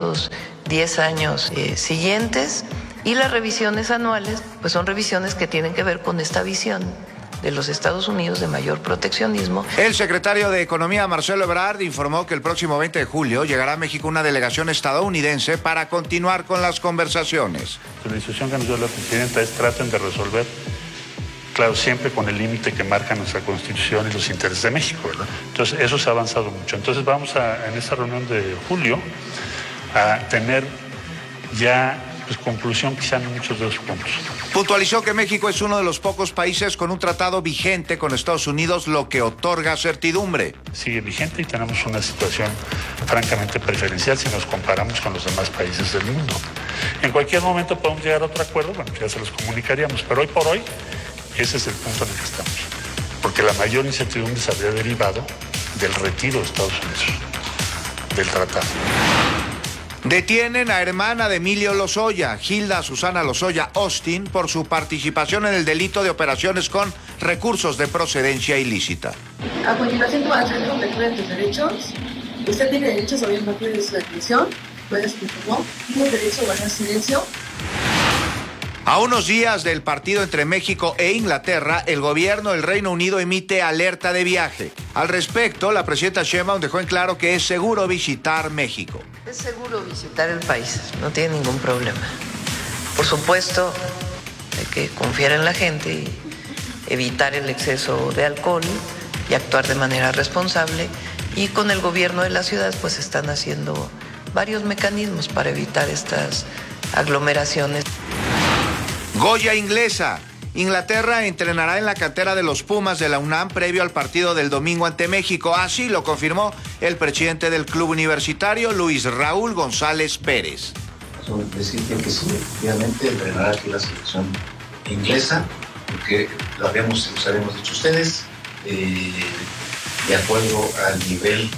los 10 años siguientes, y las revisiones anuales pues son revisiones que tienen que ver con esta visión de los Estados Unidos de mayor proteccionismo. El secretario de Economía, Marcelo Ebrard, informó que el próximo 20 de julio llegará a México una delegación estadounidense para continuar con las conversaciones. La instrucción que nos dio la presidenta es traten de resolver, claro, siempre con el límite que marca nuestra Constitución y los intereses de México, ¿verdad? Entonces, eso se ha avanzado mucho. Entonces, vamos en esta reunión de julio a tener ya conclusión quizá en muchos de los puntos. Puntualizó que México es uno de los pocos países con un tratado vigente con Estados Unidos, lo que otorga certidumbre. Sigue vigente y tenemos una situación francamente preferencial si nos comparamos con los demás países del mundo. En cualquier momento podemos llegar a otro acuerdo, bueno, ya se los comunicaríamos, pero hoy por hoy ese es el punto en el que estamos. Porque la mayor incertidumbre se habría derivado del retiro de Estados Unidos del tratado. Detienen a hermana de Emilio Lozoya, Gilda Susana Lozoya Austin, por su participación en el delito de operaciones con recursos de procedencia ilícita. A continuación, como hacer una lectura de tus derechos. Usted tiene derecho sobre el papel de su declaración. Puedes informó. Tiene derecho a guardar silencio. A unos días del partido entre México e Inglaterra, el gobierno del Reino Unido emite alerta de viaje. Al respecto, la presidenta Sheinbaum dejó en claro que es seguro visitar México. Es seguro visitar el país, no tiene ningún problema. Por supuesto, hay que confiar en la gente y evitar el exceso de alcohol y actuar de manera responsable. Y con el gobierno de la ciudad, pues están haciendo varios mecanismos para evitar estas aglomeraciones. Goya inglesa. Inglaterra entrenará en la cantera de los Pumas de la UNAM previo al partido del domingo ante México. Así lo confirmó el presidente del club universitario, Luis Raúl González Pérez. Decirte que sí, efectivamente entrenará aquí la selección inglesa, porque los habíamos dicho ustedes, de acuerdo al nivel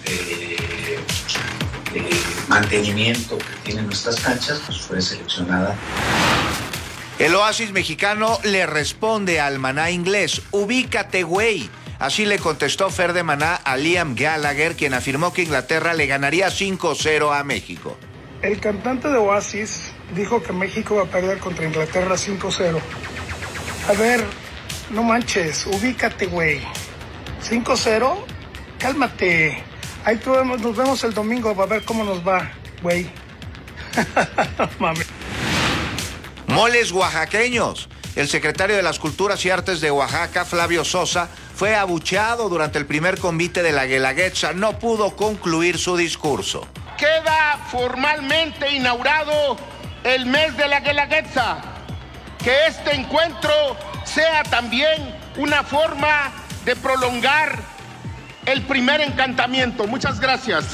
de mantenimiento que tienen nuestras canchas, pues fue seleccionada. El Oasis mexicano le responde al Maná inglés, ubícate güey. Así le contestó Fer de Maná a Liam Gallagher, quien afirmó que Inglaterra le ganaría 5-0 a México. El cantante de Oasis dijo que México va a perder contra Inglaterra 5-0. A ver, no manches, ubícate güey. 5-0, cálmate. Ahí nos vemos el domingo para ver cómo nos va, güey. Mami. Moles oaxaqueños. El secretario de las Culturas y Artes de Oaxaca, Flavio Sosa, fue abucheado durante el primer convite de la Guelaguetza. No pudo concluir su discurso. Queda formalmente inaugurado el mes de la Guelaguetza. Que este encuentro sea también una forma de prolongar el primer encantamiento. Muchas gracias.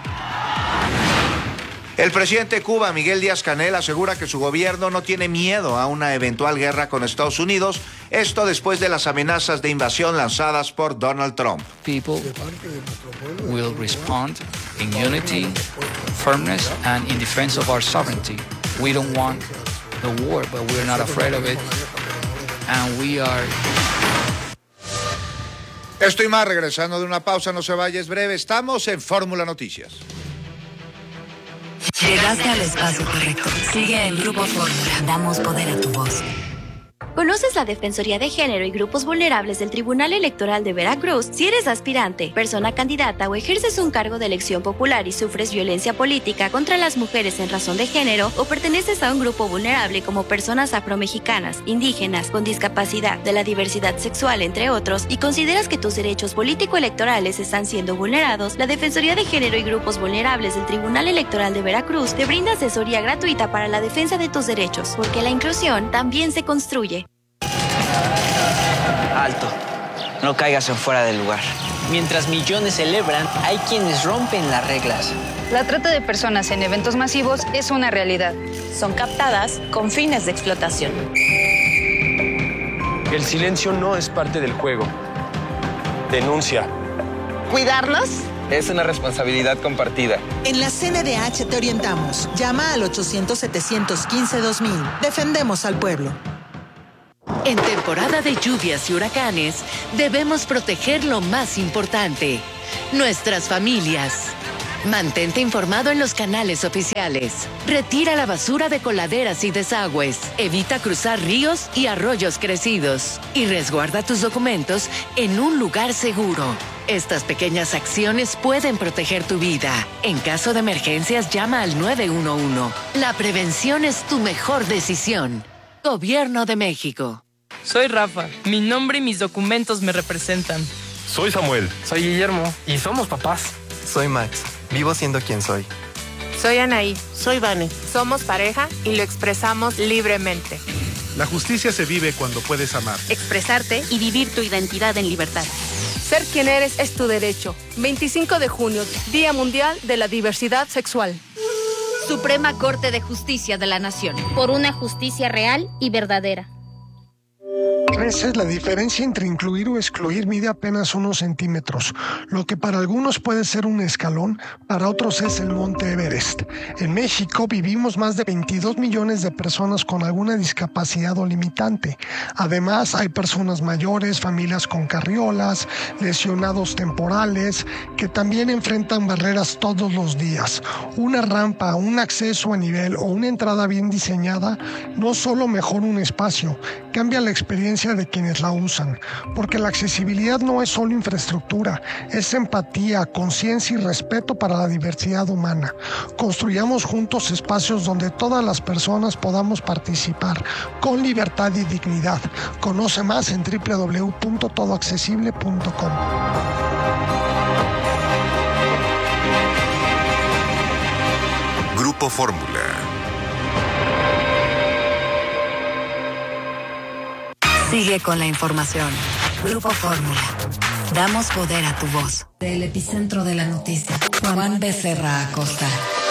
El presidente de Cuba, Miguel Díaz-Canel, asegura que su gobierno no tiene miedo a una eventual guerra con Estados Unidos, esto después de las amenazas de invasión lanzadas por Donald Trump. People will respond in unity, firmness, and in defense of our sovereignty. We don't want the war, but we're not afraid of it, and we are... Esto y más, regresando de una pausa, no se vaya, es breve, estamos en Fórmula Noticias. Llegaste al espacio correcto. Sigue en Grupo Fórmula. Damos poder a tu voz. ¿Conoces la Defensoría de Género y Grupos Vulnerables del Tribunal Electoral de Veracruz? Si eres aspirante, persona candidata o ejerces un cargo de elección popular y sufres violencia política contra las mujeres en razón de género o perteneces a un grupo vulnerable como personas afromexicanas, indígenas, con discapacidad, de la diversidad sexual, entre otros, y consideras que tus derechos político-electorales están siendo vulnerados, la Defensoría de Género y Grupos Vulnerables del Tribunal Electoral de Veracruz te brinda asesoría gratuita para la defensa de tus derechos, porque la inclusión también se construye. Alto, no caigas en fuera del lugar. Mientras millones celebran, hay quienes rompen las reglas. La trata de personas en eventos masivos es una realidad. Son captadas con fines de explotación. El silencio no es parte del juego. Denuncia. ¿Cuidarnos? Es una responsabilidad compartida. En la CNDH te orientamos. Llama al 800-715-2000. Defendemos al pueblo. En temporada de lluvias y huracanes, debemos proteger lo más importante, nuestras familias. Mantente informado en los canales oficiales. Retira la basura de coladeras y desagües. Evita cruzar ríos y arroyos crecidos. Y resguarda tus documentos en un lugar seguro. Estas pequeñas acciones pueden proteger tu vida. En caso de emergencias, llama al 911. La prevención es tu mejor decisión. Gobierno de México. Soy Rafa. Mi nombre y mis documentos me representan. Soy Samuel. Soy Guillermo. Y somos papás. Soy Max. Vivo siendo quien soy. Soy Anaí. Soy Vane. Somos pareja y lo expresamos libremente. La justicia se vive cuando puedes amar. Expresarte y vivir tu identidad en libertad. Ser quien eres es tu derecho. 25 de junio, Día Mundial de la Diversidad Sexual. Suprema Corte de Justicia de la Nación. Por una justicia real y verdadera. Esa es la diferencia entre incluir o excluir. Mide apenas unos centímetros. Lo que para algunos puede ser un escalón, para otros es el Monte Everest. En México vivimos más de 22 millones de personas con alguna discapacidad o limitante. Además, hay personas mayores, familias con carriolas, lesionados temporales, que también enfrentan barreras todos los días. Una rampa, un acceso a nivel o una entrada bien diseñada no solo mejora un espacio, cambia la experiencia de quienes la usan, porque la accesibilidad no es solo infraestructura, es empatía, conciencia y respeto para la diversidad humana. Construyamos juntos espacios donde todas las personas podamos participar con libertad y dignidad. Conoce más en www.todoaccesible.com. Grupo Fórmula. Sigue con la información. Grupo Fórmula. Damos poder a tu voz. Del epicentro de la noticia. Juan Becerra Acosta.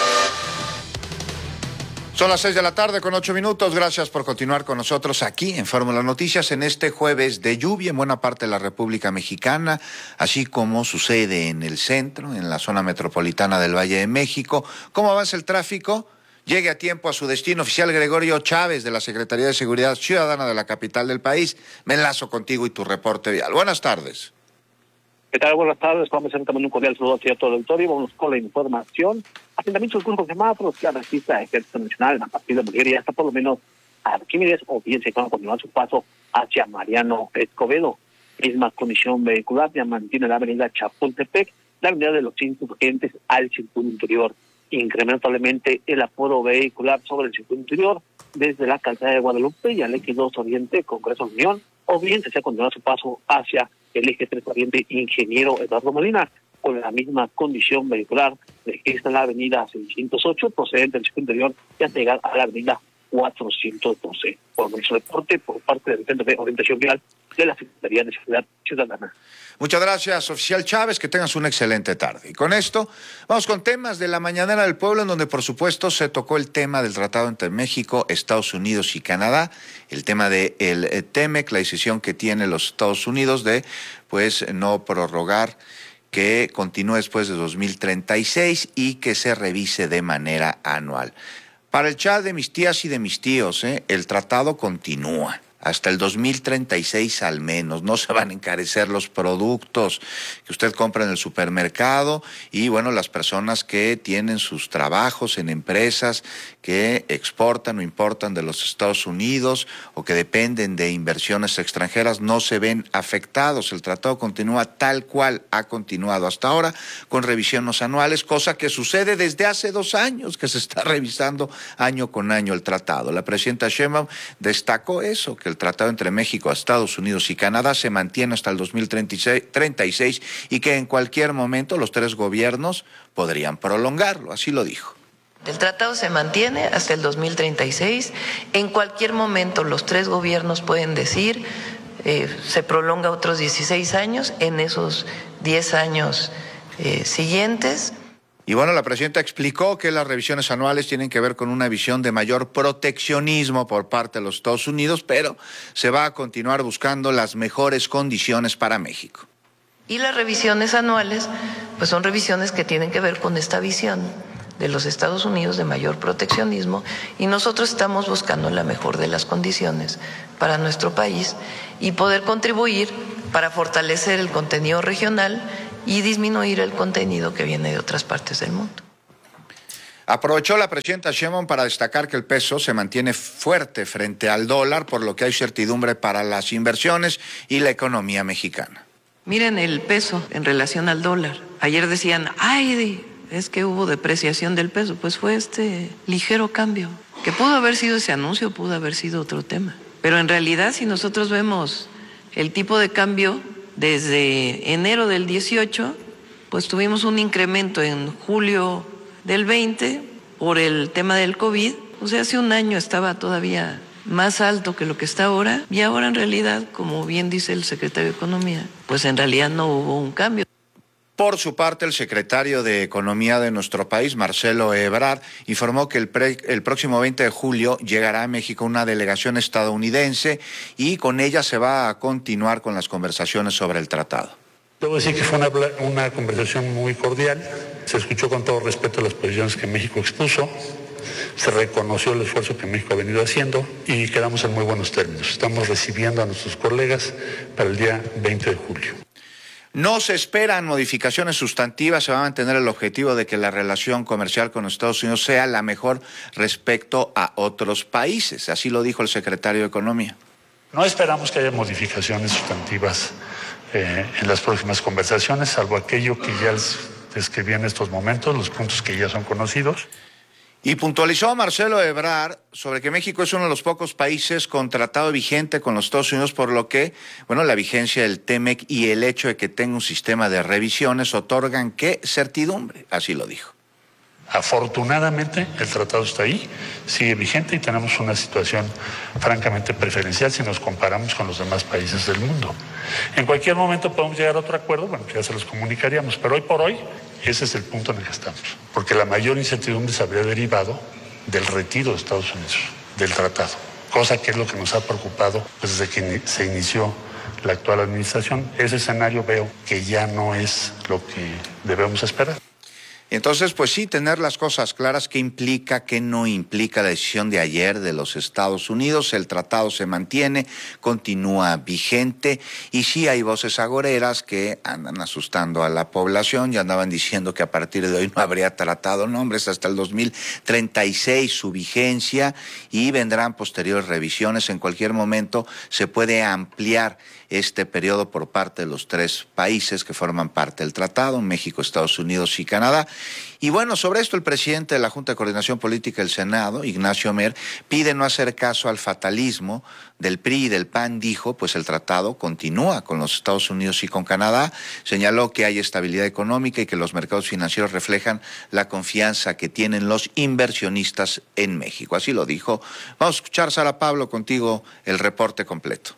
Son las 6 de la tarde con 8 minutos. Gracias por continuar con nosotros aquí en Fórmula Noticias en este jueves de lluvia en buena parte de la República Mexicana, así como sucede en el centro, en la zona metropolitana del Valle de México. ¿Cómo avanza el tráfico? Llegue a tiempo a su destino. Oficial Gregorio Chávez, de la Secretaría de Seguridad Ciudadana de la capital del país. Me enlazo contigo y tu reporte vial. Buenas tardes. ¿Qué tal? Buenas tardes. Vamos a hacer también un cordial saludo a todo el auditorio. Vamos con la información. Asentamientos del grupo de semáforos que registra Ejército Nacional a partir de Mujer y hasta por lo menos a Arquímedes, o bien se van a continuar su paso hacia Mariano Escobedo. Misma condición vehicular ya mantiene la avenida Chapultepec, la avenida de los Insurgentes al circuito interior. Incrementablemente el aforo vehicular sobre el circuito interior desde la calzada de Guadalupe y al eje 2 Oriente Congreso Unión, o bien se continuar su paso hacia el eje 3 Oriente Ingeniero Eduardo Molina. Con la misma condición vehicular registra la avenida 608 procedente del circuito interior y hasta llegar a la avenida 412. Por nuestro reporte por parte del Centro de Orientación Vial de la Secretaría de Seguridad Ciudadana. Muchas gracias, oficial Chávez, que tengas una excelente tarde. Y con esto vamos con temas de la Mañanera del Pueblo, en donde por supuesto se tocó el tema del tratado entre México, Estados Unidos y Canadá, el tema de el TEMEC, la decisión que tiene los Estados Unidos de pues no prorrogar, que continúe después de 2036 y que se revise de manera anual. Para el chat de mis tías y de mis tíos, el tratado continúa hasta el 2036 al menos. No se van a encarecer los productos que usted compra en el supermercado y bueno, las personas que tienen sus trabajos en empresas que exportan o importan de los Estados Unidos o que dependen de inversiones extranjeras no se ven afectados. El tratado continúa tal cual ha continuado hasta ahora, con revisiones anuales, cosa que sucede desde hace 2 años, que se está revisando año con año el tratado. La presidenta Sheinbaum destacó eso, que el tratado entre México, Estados Unidos y Canadá se mantiene hasta el 2036 y que en cualquier momento los 3 gobiernos podrían prolongarlo, así lo dijo. El tratado se mantiene hasta el 2036. En cualquier momento los 3 gobiernos pueden decir se prolonga otros 16 años en esos 10 años siguientes. Y bueno, la presidenta explicó que las revisiones anuales tienen que ver con una visión de mayor proteccionismo por parte de los Estados Unidos, pero se va a continuar buscando las mejores condiciones para México. Y las revisiones anuales, pues son revisiones que tienen que ver con esta visión de los Estados Unidos de mayor proteccionismo, y nosotros estamos buscando la mejor de las condiciones para nuestro país y poder contribuir para fortalecer el contenido regional y disminuir el contenido que viene de otras partes del mundo. Aprovechó la presidenta Sheinbaum para destacar que el peso se mantiene fuerte frente al dólar, por lo que hay certidumbre para las inversiones y la economía mexicana. Miren el peso en relación al dólar. Ayer decían, ay, es que hubo depreciación del peso. Pues fue este ligero cambio, que pudo haber sido ese anuncio, pudo haber sido otro tema. Pero en realidad, si nosotros vemos el tipo de cambio desde enero del 18, pues tuvimos un incremento en julio del 20 por el tema del COVID. O sea, hace un año estaba todavía más alto que lo que está ahora, y ahora en realidad, como bien dice el secretario de Economía, pues en realidad no hubo un cambio. Por su parte, el secretario de Economía de nuestro país, Marcelo Ebrard, informó que el próximo 20 de julio llegará a México una delegación estadounidense y con ella se va a continuar con las conversaciones sobre el tratado. Debo decir que fue una conversación muy cordial, se escuchó con todo respeto las posiciones que México expuso, se reconoció el esfuerzo que México ha venido haciendo y quedamos en muy buenos términos. Estamos recibiendo a nuestros colegas para el día 20 de julio. No se esperan modificaciones sustantivas, se va a mantener el objetivo de que la relación comercial con Estados Unidos sea la mejor respecto a otros países, así lo dijo el secretario de Economía. No esperamos que haya modificaciones sustantivas en las próximas conversaciones, salvo aquello que ya les describí en estos momentos, los puntos que ya son conocidos. Y puntualizó Marcelo Ebrard sobre que México es uno de los pocos países con tratado vigente con los Estados Unidos, por lo que, la vigencia del TEMEC y el hecho de que tenga un sistema de revisiones otorgan ¿qué? Certidumbre, así lo dijo. Afortunadamente el tratado está ahí, sigue vigente y tenemos una situación francamente preferencial si nos comparamos con los demás países del mundo. En cualquier momento podemos llegar a otro acuerdo, ya se los comunicaríamos, pero hoy por hoy ese es el punto en el que estamos, porque la mayor incertidumbre se habría derivado del retiro de Estados Unidos del tratado, cosa que es lo que nos ha preocupado desde que se inició la actual administración. Ese escenario veo que ya no es lo que debemos esperar. Entonces, pues sí, tener las cosas claras, qué implica, qué no implica la decisión de ayer de los Estados Unidos. El tratado se mantiene, continúa vigente y sí hay voces agoreras que andan asustando a la población y andaban diciendo que a partir de hoy no habría tratado, no, hombre, es hasta el 2036 su vigencia y vendrán posteriores revisiones. En cualquier momento se puede ampliar este periodo por parte de los tres países que forman parte del tratado, México, Estados Unidos y Canadá. Y sobre esto el presidente de la Junta de Coordinación Política del Senado, Ignacio Mier, pide no hacer caso al fatalismo del PRI y del PAN. Dijo, pues el tratado continúa con los Estados Unidos y con Canadá. Señaló que hay estabilidad económica y que los mercados financieros reflejan la confianza que tienen los inversionistas en México. Así lo dijo. Vamos a escuchar, Sara Pablo, contigo el reporte completo.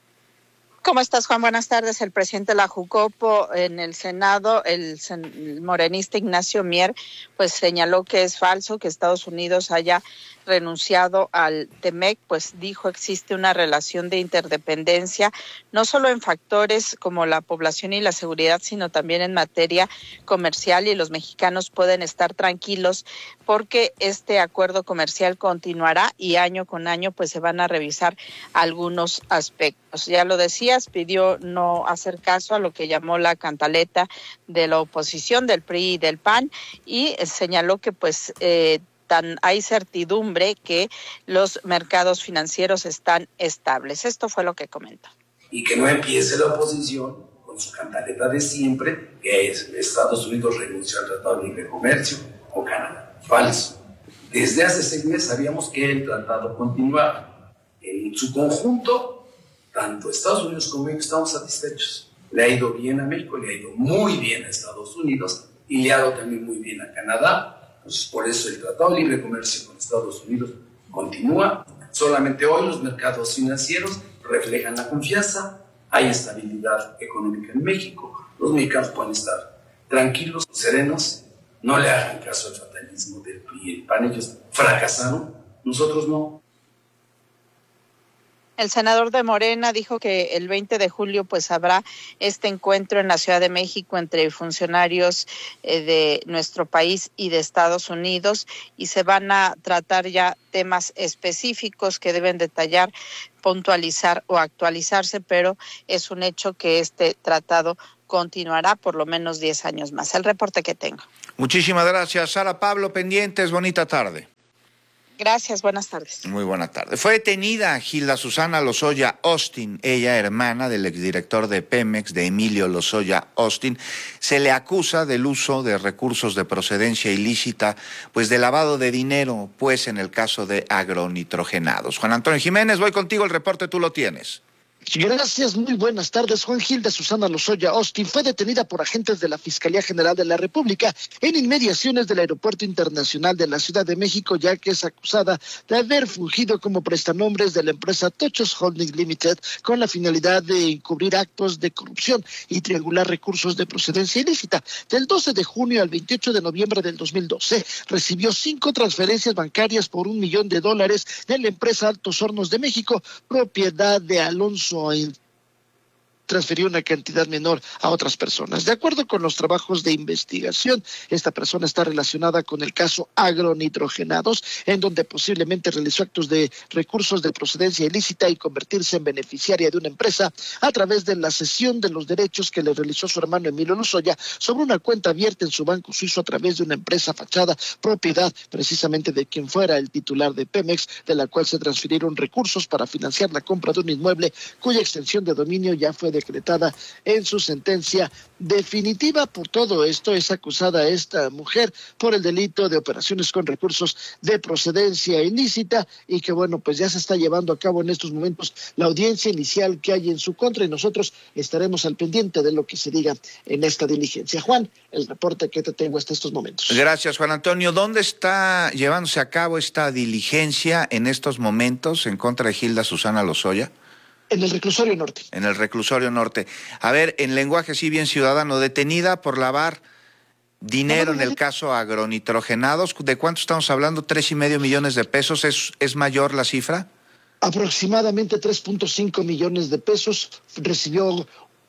¿Cómo estás, Juan? Buenas tardes. El presidente de la Jucopo en el Senado, el morenista Ignacio Mier, pues señaló que es falso que Estados Unidos haya renunciado al TEMEC, pues dijo existe una relación de interdependencia, no solo en factores como la población y la seguridad, sino también en materia comercial, y los mexicanos pueden estar tranquilos porque este acuerdo comercial continuará y año con año pues se van a revisar algunos aspectos. Ya lo decías, pidió no hacer caso a lo que llamó la cantaleta de la oposición del PRI y del PAN y señaló que pues hay certidumbre que los mercados financieros están estables. Esto fue lo que comentó. Y que no empiece la oposición con su cantaleta de siempre, que es Estados Unidos renunció al Tratado de Libre Comercio o Canadá. Falso. Desde hace 6 meses sabíamos que el tratado continuaba. En su conjunto, tanto Estados Unidos como México estamos satisfechos. Le ha ido bien a México, le ha ido muy bien a Estados Unidos y le ha ido también muy bien a Canadá. Entonces, por eso el Tratado de Libre Comercio con Estados Unidos continúa. Solamente hoy los mercados financieros reflejan la confianza, hay estabilidad económica en México, los mexicanos pueden estar tranquilos, serenos, no le hagan caso al fatalismo del PRI y el PAN, ellos fracasaron, nosotros no. El senador de Morena dijo que el 20 de julio pues habrá este encuentro en la Ciudad de México entre funcionarios de nuestro país y de Estados Unidos y se van a tratar ya temas específicos que deben detallar, puntualizar o actualizarse, pero es un hecho que este tratado continuará por lo menos 10 años más. El reporte que tengo. Muchísimas gracias, Sara Pablo. Pendientes, bonita tarde. Gracias, buenas tardes. Muy buena tarde. Fue detenida Gilda Susana Lozoya Austin, ella hermana del exdirector de Pemex, de Emilio Lozoya Austin. Se le acusa del uso de recursos de procedencia ilícita, pues de lavado de dinero, pues en el caso de agronitrogenados. Juan Antonio Jiménez, voy contigo, el reporte tú lo tienes. Gracias, muy buenas tardes. Gilda Susana Lozoya Austin fue detenida por agentes de la Fiscalía General de la República en inmediaciones del Aeropuerto Internacional de la Ciudad de México, ya que es acusada de haber fungido como prestanombres de la empresa Tochos Holdings Limited con la finalidad de encubrir actos de corrupción y triangular recursos de procedencia ilícita. Del 12 de junio al 28 de noviembre del 2012, recibió 5 transferencias bancarias por $1 millón de la empresa Altos Hornos de México, propiedad de Alonso. Transfirió una cantidad menor a otras personas. De acuerdo con los trabajos de investigación, esta persona está relacionada con el caso agronitrogenados, en donde posiblemente realizó actos de recursos de procedencia ilícita y convertirse en beneficiaria de una empresa a través de la cesión de los derechos que le realizó su hermano Emilio Lozoya sobre una cuenta abierta en su banco suizo a través de una empresa fachada, propiedad precisamente de quien fuera el titular de Pemex, de la cual se transfirieron recursos para financiar la compra de un inmueble cuya extensión de dominio ya fue decretada en su sentencia definitiva. Por todo esto es acusada esta mujer por el delito de operaciones con recursos de procedencia ilícita y que bueno, pues ya se está llevando a cabo en estos momentos la audiencia inicial que hay en su contra y nosotros estaremos al pendiente de lo que se diga en esta diligencia. Juan, el reporte que te tengo hasta estos momentos. Gracias, Juan Antonio. ¿Dónde está llevándose a cabo esta diligencia en estos momentos en contra de Gilda Susana Lozoya? En el reclusorio norte. En el reclusorio norte. A ver, en lenguaje sí bien ciudadano, detenida por lavar dinero en el caso agronitrogenados. ¿De cuánto estamos hablando? $3.5 millones de pesos. ¿Es mayor la cifra? Aproximadamente 3.5 millones de pesos. Recibió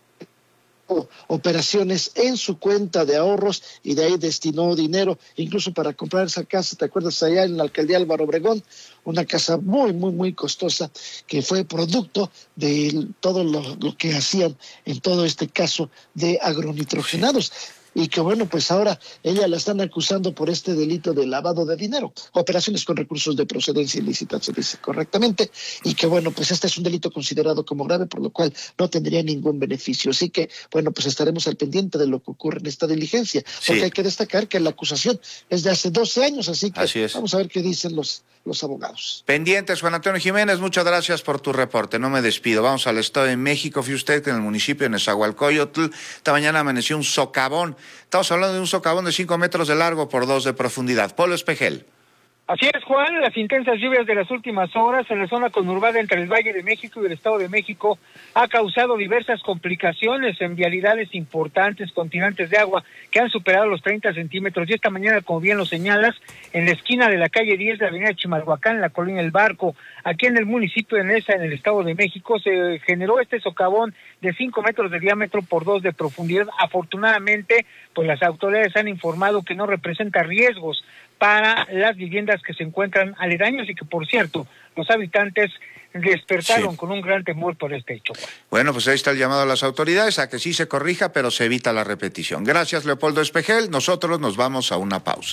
operaciones en su cuenta de ahorros y de ahí destinó dinero incluso para comprar esa casa, ¿te acuerdas? Allá en la alcaldía Álvaro Obregón, una casa muy costosa que fue producto de todo lo que hacían en todo este caso de agronitrogenados. Y que bueno, pues ahora ella la están acusando por este delito de lavado de dinero, operaciones con recursos de procedencia ilícita, se dice correctamente, y que bueno, pues este es un delito considerado como grave, por lo cual no tendría ningún beneficio. Así que bueno, pues estaremos al pendiente de lo que ocurre en esta diligencia, porque hay que destacar que la acusación es de hace 12 años, así que vamos a ver qué dicen los abogados. Pendientes, Juan Antonio Jiménez, muchas gracias por tu reporte. No me despido. Vamos al Estado de México. Fui usted que en el municipio de Nezahualcóyotl, esta mañana amaneció un socavón. Estamos hablando de un socavón de 5 metros de largo por 2 de profundidad. Polo Espejel. Así es, Juan, las intensas lluvias de las últimas horas en la zona conurbada entre el Valle de México y el Estado de México ha causado diversas complicaciones en vialidades importantes con tirantes de agua que han superado los 30 centímetros. Y esta mañana, como bien lo señalas, en la esquina de la calle 10 de la avenida Chimalhuacán, en la colonia El Barco, aquí en el municipio de Neza, en el Estado de México, se generó este socavón de 5 metros de diámetro por 2 de profundidad. Afortunadamente, pues las autoridades han informado que no representa riesgos para las viviendas que se encuentran aledaños y que, por cierto, los habitantes despertaron con un gran temor por este hecho. Bueno, pues ahí está el llamado a las autoridades a que sí se corrija, pero se evita la repetición. Gracias, Leopoldo Espejel. Nosotros nos vamos a una pausa.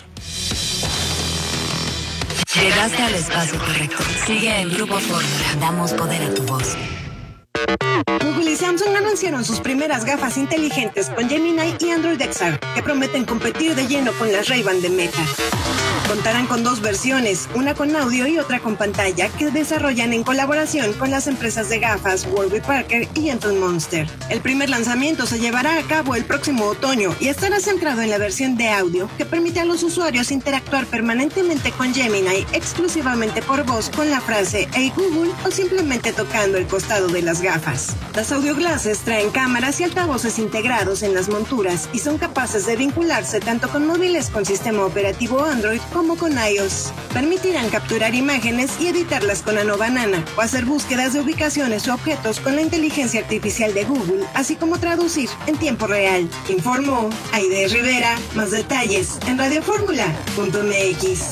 Llegaste al espacio correcto. Sigue en Grupo Fórmula. Damos poder a tu voz. Google y Samsung anunciaron sus primeras gafas inteligentes con Gemini y Android XR, que prometen competir de lleno con las Ray-Ban de Meta. Contarán con 2 versiones, una con audio y otra con pantalla, que desarrollan en colaboración con las empresas de gafas Warby Parker y Anton Monster. El primer lanzamiento se llevará a cabo el próximo otoño y estará centrado en la versión de audio, que permite a los usuarios interactuar permanentemente con Gemini exclusivamente por voz con la frase "Hey Google" o simplemente tocando el costado de las gafas. Las audio glasses traen cámaras y altavoces integrados en las monturas y son capaces de vincularse tanto con móviles con sistema operativo Android como con iOS. Permitirán capturar imágenes y editarlas con Nano Banana o hacer búsquedas de ubicaciones o objetos con la inteligencia artificial de Google, así como traducir en tiempo real. Informó Aide Rivera. Más detalles en radioformula.mx.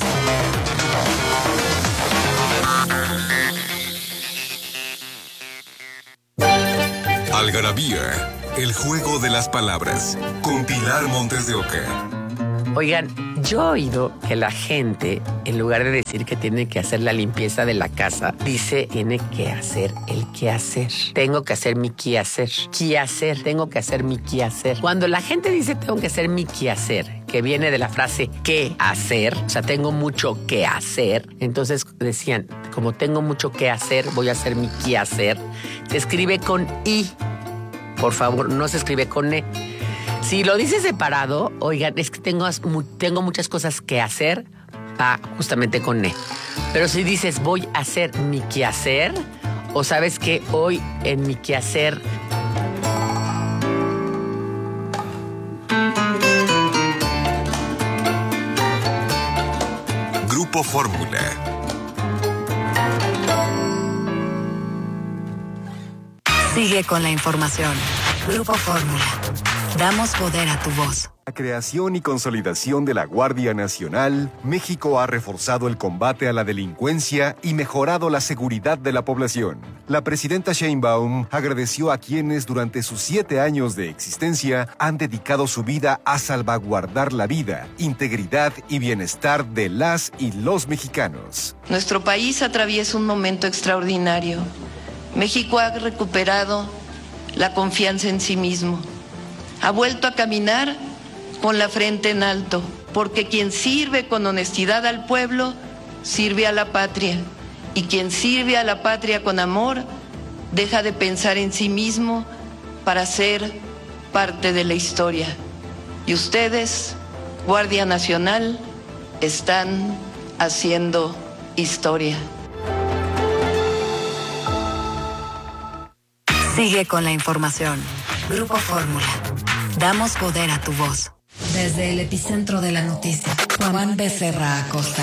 Algarabía El juego de las palabras, con Pilar Montes de Oca. Oigan, yo he oído que la gente, en lugar de decir que tiene que hacer la limpieza de la casa, dice tiene que hacer el quehacer. Tengo que hacer mi quehacer. Quehacer, tengo que hacer mi quehacer. Cuando la gente dice tengo que hacer mi quehacer, que viene de la frase qué hacer, o sea, tengo mucho que hacer, entonces decían, como tengo mucho que hacer, voy a hacer mi quehacer. Se escribe con I, por favor, no se escribe con E. Si lo dices separado, oigan, es que tengo muchas cosas que hacer, va justamente con E. Pero si dices voy a hacer mi quehacer, o sabes que hoy en mi quehacer... Grupo Fórmula. Sigue con la información. Grupo Fórmula. Damos poder a tu voz. La creación y consolidación de la Guardia Nacional, México ha reforzado el combate a la delincuencia y mejorado la seguridad de la población. La presidenta Sheinbaum agradeció a quienes durante sus 7 años de existencia han dedicado su vida a salvaguardar la vida, integridad y bienestar de las y los mexicanos. Nuestro país atraviesa un momento extraordinario. México ha recuperado la confianza en sí mismo. Ha vuelto a caminar con la frente en alto, porque quien sirve con honestidad al pueblo, sirve a la patria. Y quien sirve a la patria con amor, deja de pensar en sí mismo para ser parte de la historia. Y ustedes, Guardia Nacional, están haciendo historia. Sigue con la información. Grupo Fórmula. Damos poder a tu voz. Desde el epicentro de la noticia, Juan Becerra Acosta.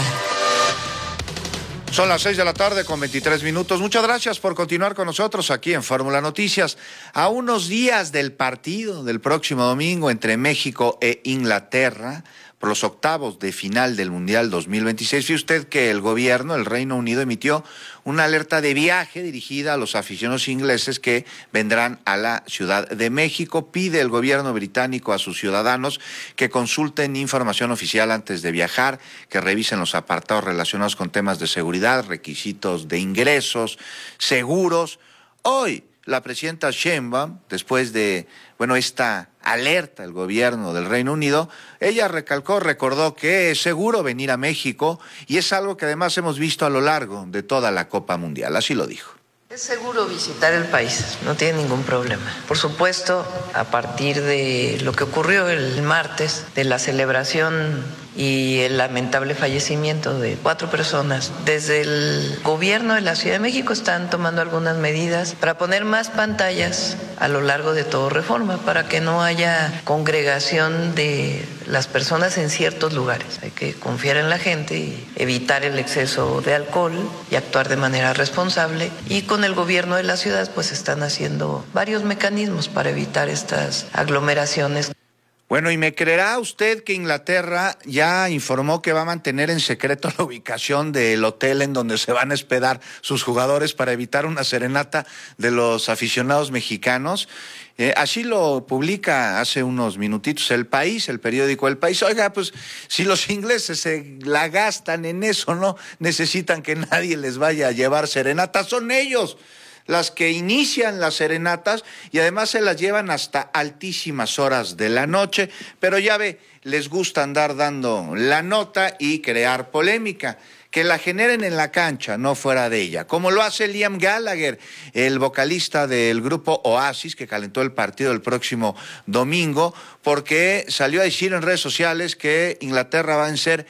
Son las 6 de la tarde con 23 minutos. Muchas gracias por continuar con nosotros aquí en Fórmula Noticias. A unos días del partido del próximo domingo entre México e Inglaterra, por los octavos de final del Mundial 2026, fíjese usted que el gobierno, el Reino Unido, emitió una alerta de viaje dirigida a los aficionados ingleses que vendrán a la Ciudad de México. Pide el gobierno británico a sus ciudadanos que consulten información oficial antes de viajar, que revisen los apartados relacionados con temas de seguridad, requisitos de ingresos, seguros. Hoy, la presidenta Sheinbaum, después de, esta alerta del gobierno del Reino Unido, ella recordó que es seguro venir a México y es algo que además hemos visto a lo largo de toda la Copa Mundial. Así lo dijo. Es seguro visitar el país, no tiene ningún problema. Por supuesto, a partir de lo que ocurrió el martes, de la celebración y el lamentable fallecimiento de 4 personas, desde el gobierno de la Ciudad de México están tomando algunas medidas para poner más pantallas a lo largo de todo Reforma, para que no haya congregación de las personas en ciertos lugares. Hay que confiar en la gente y evitar el exceso de alcohol y actuar de manera responsable. Y con el gobierno de la ciudad pues están haciendo varios mecanismos para evitar estas aglomeraciones. Bueno, ¿y me creerá usted que Inglaterra ya informó que va a mantener en secreto la ubicación del hotel en donde se van a hospedar sus jugadores para evitar una serenata de los aficionados mexicanos? Así lo publica hace unos minutitos El País, el periódico El País. Oiga, pues si los ingleses se la gastan en eso, no necesitan que nadie les vaya a llevar serenata, son ellos las que inician las serenatas y además se las llevan hasta altísimas horas de la noche, pero ya ve, les gusta andar dando la nota y crear polémica, que la generen en la cancha, no fuera de ella, como lo hace Liam Gallagher, el vocalista del grupo Oasis, que calentó el partido el próximo domingo, porque salió a decir en redes sociales que Inglaterra va a vencer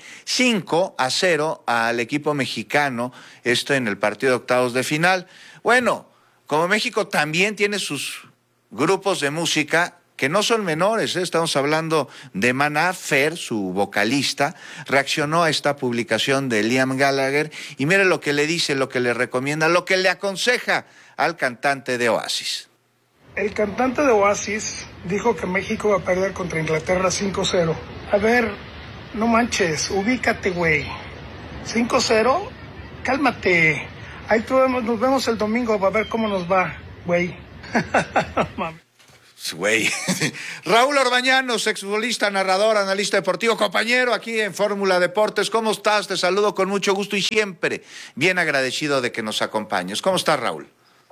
5-0 al equipo mexicano, esto en el partido de octavos de final. Bueno, como México también tiene sus grupos de música que no son menores, estamos hablando de Maná. Fer, su vocalista, reaccionó a esta publicación de Liam Gallagher y mire lo que le dice, lo que le recomienda, lo que le aconseja al cantante de Oasis. El cantante de Oasis dijo que México va a perder contra Inglaterra 5-0. A ver, no manches, ubícate, güey. 5-0, cálmate. Ahí nos vemos el domingo, a ver cómo nos va, güey. Güey. Raúl Orbañanos, exfutbolista, narrador, analista deportivo, compañero aquí en Fórmula Deportes. ¿Cómo estás? Te saludo con mucho gusto y siempre bien agradecido de que nos acompañes. ¿Cómo estás, Raúl?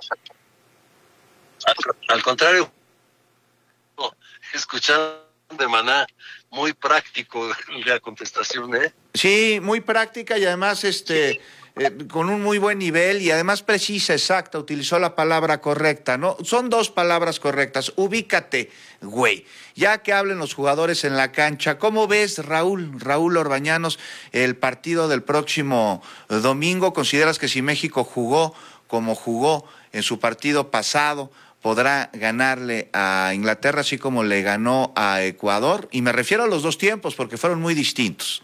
Al contrario, escuchando de Maná, muy práctico la contestación, ¿eh? Sí, muy práctica y además con un muy buen nivel y además precisa, exacta, utilizó la palabra correcta, ¿no? Son dos palabras correctas, ubícate, güey. Ya que hablen los jugadores en la cancha, ¿cómo ves, Raúl Orbañanos, el partido del próximo domingo? ¿Consideras que si México jugó como jugó en su partido pasado, podrá ganarle a Inglaterra así como le ganó a Ecuador? Y me refiero a los dos tiempos porque fueron muy distintos.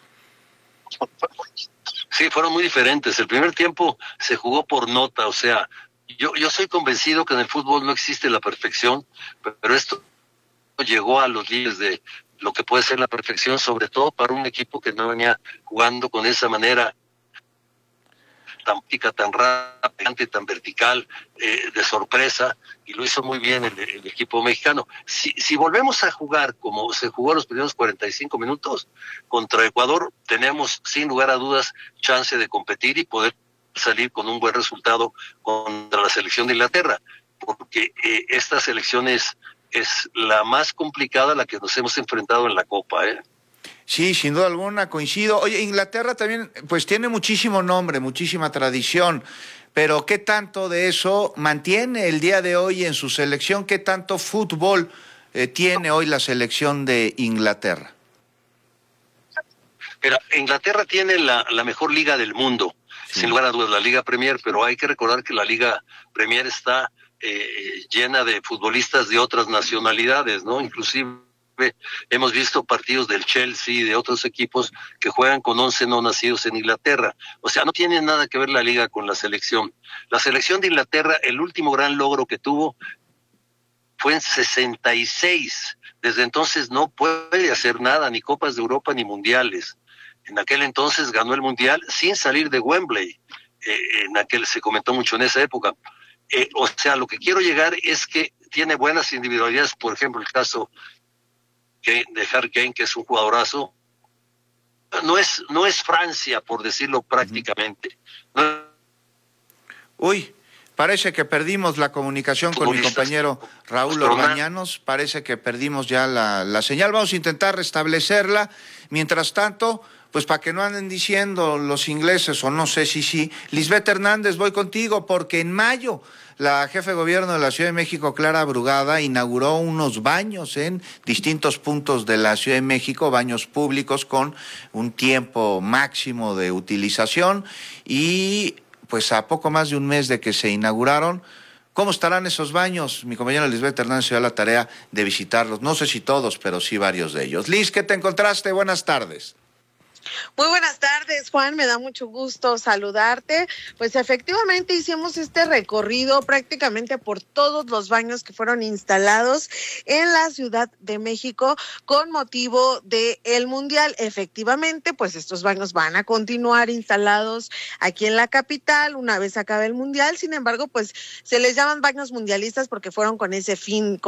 Sí, fueron muy diferentes. El primer tiempo se jugó por nota, o sea, yo soy convencido que en el fútbol no existe la perfección, pero esto llegó a los límites de lo que puede ser la perfección, sobre todo para un equipo que no venía jugando con esa manera tan pica, tan rápida, tan vertical, de sorpresa, y lo hizo muy bien el equipo mexicano. Si volvemos a jugar como se jugó los primeros 45 minutos contra Ecuador, tenemos sin lugar a dudas chance de competir y poder salir con un buen resultado contra la selección de Inglaterra, porque esta selección es la más complicada a la que nos hemos enfrentado en la Copa, ¿eh? Sí, sin duda alguna, coincido. Oye, Inglaterra también, pues tiene muchísimo nombre, muchísima tradición, pero ¿qué tanto de eso mantiene el día de hoy en su selección? ¿Qué tanto fútbol tiene hoy la selección de Inglaterra? Mira, Inglaterra tiene la mejor liga del mundo, sí, sin lugar a dudas, la Liga Premier, pero hay que recordar que la Liga Premier está llena de futbolistas de otras nacionalidades, ¿no? Inclusive hemos visto partidos del Chelsea y de otros equipos que juegan con 11 no nacidos en Inglaterra. O sea, no tiene nada que ver la liga con la selección. La selección de Inglaterra, el último gran logro que tuvo fue en 66. Desde entonces no puede hacer nada, ni Copas de Europa ni Mundiales. En aquel entonces ganó el Mundial sin salir de Wembley. Se comentó mucho en esa época. O sea, lo que quiero llegar es que tiene buenas individualidades, por ejemplo, el caso de Harry Kane, que es un jugadorazo. No es Francia, por decirlo prácticamente. Uy, parece que perdimos la comunicación con mi compañero Raúl Orbañanos. Parece que perdimos ya la señal. Vamos a intentar restablecerla. Mientras tanto, pues para que no anden diciendo los ingleses, o no sé si sí. Lisbeth Hernández, voy contigo, porque en mayo la jefe de gobierno de la Ciudad de México, Clara Brugada, inauguró unos baños en distintos puntos de la Ciudad de México, baños públicos con un tiempo máximo de utilización y pues a poco más de un mes de que se inauguraron. ¿Cómo estarán esos baños? Mi compañera Lisbeth Hernández se dio la tarea de visitarlos, no sé si todos, pero sí varios de ellos. Liz, ¿qué te encontraste? Buenas tardes. Muy buenas tardes, Juan, me da mucho gusto saludarte. Pues efectivamente hicimos este recorrido prácticamente por todos los baños que fueron instalados en la Ciudad de México con motivo del Mundial. Efectivamente, pues estos baños van a continuar instalados aquí en la capital una vez acabe el Mundial. Sin embargo, pues se les llaman baños mundialistas porque fueron con ese fin,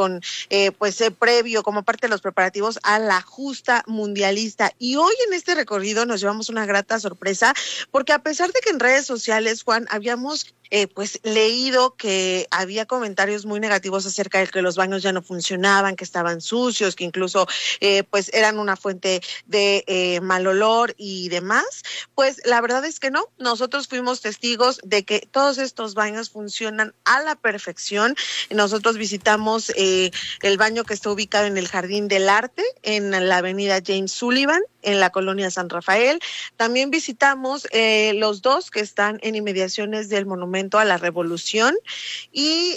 previo, como parte de los preparativos a la justa mundialista. Y hoy en este recorrido nos llevamos una grata sorpresa, porque a pesar de que en redes sociales, Juan, habíamos leído que había comentarios muy negativos acerca de que los baños ya no funcionaban, que estaban sucios, que incluso eran una fuente de mal olor y demás, pues la verdad es que no. Nosotros fuimos testigos de que todos estos baños funcionan a la perfección. Nosotros visitamos el baño que está ubicado en el Jardín del Arte, en la avenida James Sullivan, en la colonia San Rafael. También visitamos los dos que están en inmediaciones del Monumento a la Revolución y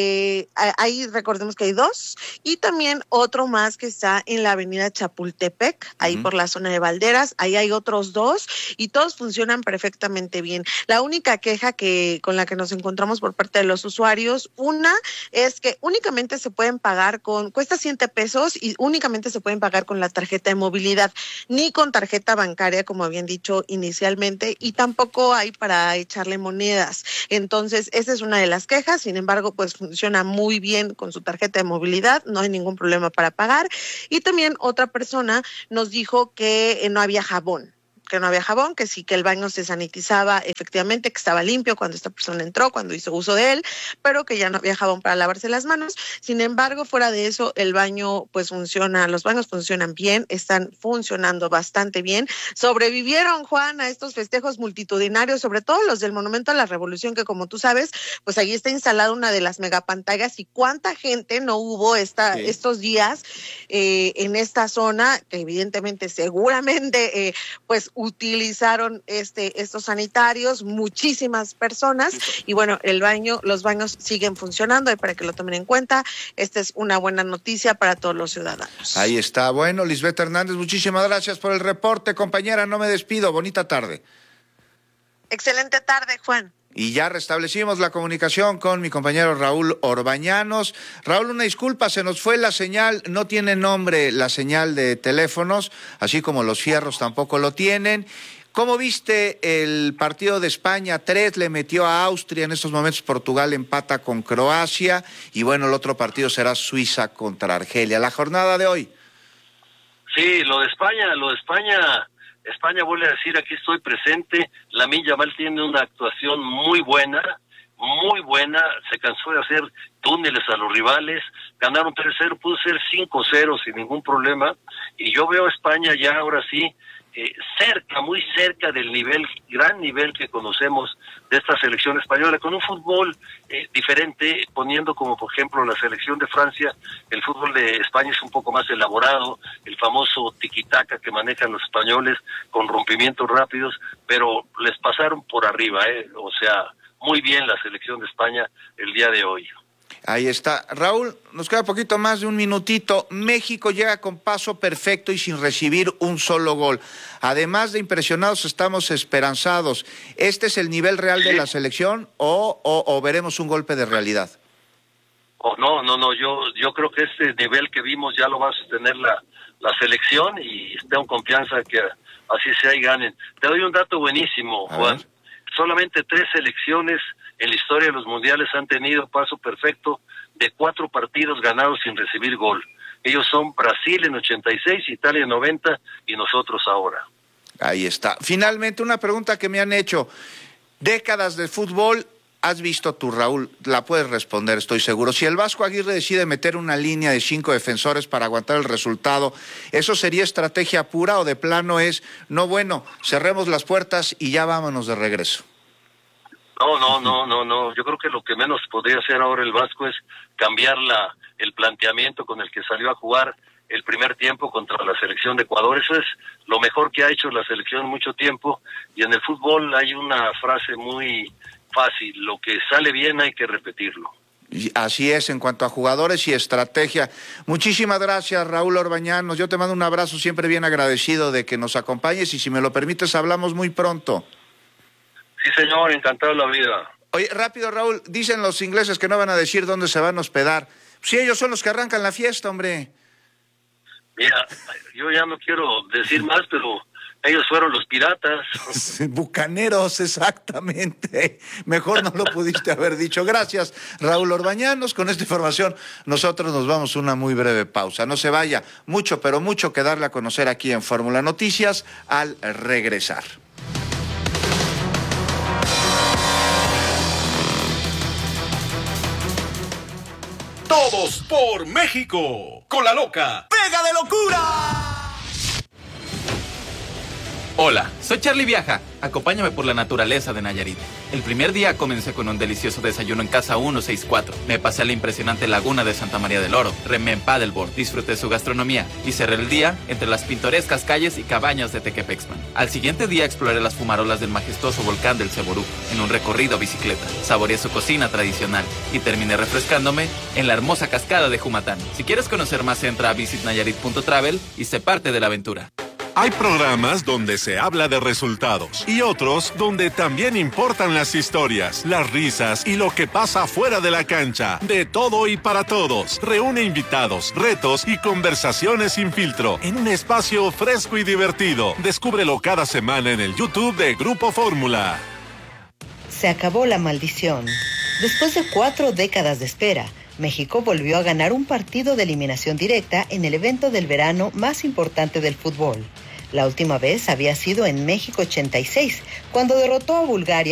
ahí recordemos que hay dos, y también otro más que está en la avenida Chapultepec, ahí por la zona de Valderas. Ahí hay otros dos y todos funcionan perfectamente bien. La única queja con la que nos encontramos por parte de los usuarios, una es que únicamente se pueden pagar cuesta 100 pesos y únicamente se pueden pagar con la tarjeta de movilidad, ni con tarjeta bancaria como habían dicho inicialmente, y tampoco hay para echarle monedas. Entonces, esa es una de las quejas. Sin embargo, pues funciona muy bien con su tarjeta de movilidad, no hay ningún problema para pagar. Y también otra persona nos dijo que no había jabón, que sí, que el baño se sanitizaba efectivamente, que estaba limpio cuando esta persona entró, cuando hizo uso de él, pero que ya no había jabón para lavarse las manos. Sin embargo, fuera de eso, el baño pues funciona, los baños funcionan bien, están funcionando bastante bien. Sobrevivieron, Juan, a estos festejos multitudinarios, sobre todo los del Monumento a la Revolución, que como tú sabes, pues ahí está instalada una de las megapantallas, y cuánta gente no hubo estos días en esta zona, que evidentemente, seguramente, pues utilizaron estos sanitarios, muchísimas personas, y bueno, los baños siguen funcionando, y para que lo tomen en cuenta, esta es una buena noticia para todos los ciudadanos. Ahí está. Bueno, Lisbeth Hernández, muchísimas gracias por el reporte, compañera, no me despido, bonita tarde. Excelente tarde, Juan. Y ya restablecimos la comunicación con mi compañero Raúl Orbañanos. Raúl, una disculpa, se nos fue la señal, no tiene nombre la señal de teléfonos, así como los fierros tampoco lo tienen. ¿Cómo viste el partido de España? 3 le metió a Austria, en estos momentos Portugal empata con Croacia, y bueno, el otro partido será Suiza contra Argelia. La jornada de hoy. Sí, lo de España vuelve a decir, aquí estoy presente. Lamine Yamal tiene una actuación muy buena, se cansó de hacer túneles a los rivales, ganaron 3-0, pudo ser 5-0 sin ningún problema, y yo veo a España ya ahora sí, muy cerca del gran nivel que conocemos de esta selección española, con un fútbol diferente, poniendo como por ejemplo la selección de Francia. El fútbol de España es un poco más elaborado, el famoso tiki-taka que manejan los españoles con rompimientos rápidos, pero les pasaron por arriba, o sea, muy bien la selección de España el día de hoy. Ahí está. Raúl, nos queda poquito más de un minutito. México llega con paso perfecto y sin recibir un solo gol. Además de impresionados, estamos esperanzados. ¿Este es el nivel real de la selección o veremos un golpe de realidad? No, yo creo que este nivel que vimos ya lo va a sostener la selección, y tengo confianza que así sea y ganen. Te doy un dato buenísimo, Juan. Solamente 3 selecciones en la historia de los mundiales han tenido paso perfecto de 4 partidos ganados sin recibir gol. Ellos son Brasil en 86, Italia en 90 y nosotros ahora. Ahí está. Finalmente, una pregunta que me han hecho. Décadas de fútbol, has visto tú, Raúl, la puedes responder, estoy seguro. Si el Vasco Aguirre decide meter una línea de 5 defensores para aguantar el resultado, ¿eso sería estrategia pura o de plano es, no, bueno, cerremos las puertas y ya vámonos de regreso? No. Yo creo que lo que menos podría hacer ahora el Vasco es cambiar el planteamiento con el que salió a jugar el primer tiempo contra la selección de Ecuador. Eso es lo mejor que ha hecho la selección en mucho tiempo, y en el fútbol hay una frase muy fácil: lo que sale bien hay que repetirlo. Así es, en cuanto a jugadores y estrategia. Muchísimas gracias, Raúl Orbañanos. Yo te mando un abrazo, siempre bien agradecido de que nos acompañes, y si me lo permites, hablamos muy pronto. Sí, señor, encantado de la vida. Oye, rápido, Raúl, dicen los ingleses que no van a decir dónde se van a hospedar. Sí, ellos son los que arrancan la fiesta, hombre. Mira, yo ya no quiero decir más, pero ellos fueron los piratas. Bucaneros, exactamente. Mejor no lo pudiste haber dicho. Gracias, Raúl Orbañanos. Con esta información, nosotros nos vamos a una muy breve pausa. No se vaya, mucho, pero mucho que darle a conocer aquí en Fórmula Noticias al regresar. Todos por México, con la loca Pega de Locura. Hola, soy Charlie Viaja. Acompáñame por la naturaleza de Nayarit. El primer día comencé con un delicioso desayuno en Casa 164. Me pasé a la impresionante laguna de Santa María del Oro. Remé en paddleboard, disfruté su gastronomía y cerré el día entre las pintorescas calles y cabañas de Tequepexman. Al siguiente día exploré las fumarolas del majestuoso volcán del Ceború en un recorrido a bicicleta. Saboreé su cocina tradicional y terminé refrescándome en la hermosa cascada de Jumatán. Si quieres conocer más, entra a visitnayarit.travel y sé parte de la aventura. Hay programas donde se habla de resultados y otros donde también importan las historias, las risas y lo que pasa fuera de la cancha. De todo y para todos. Reúne invitados, retos y conversaciones sin filtro en un espacio fresco y divertido. Descúbrelo cada semana en el YouTube de Grupo Fórmula. Se acabó la maldición. Después de 4 décadas de espera, México volvió a ganar un partido de eliminación directa en el evento del verano más importante del fútbol. La última vez había sido en México 86, cuando derrotó a Bulgaria